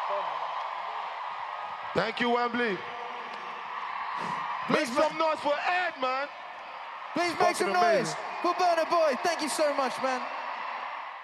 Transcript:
Thank you, Wembley. Make some noise for Ed, man. Please make some noise for Burna Boy. Thank you so much, man.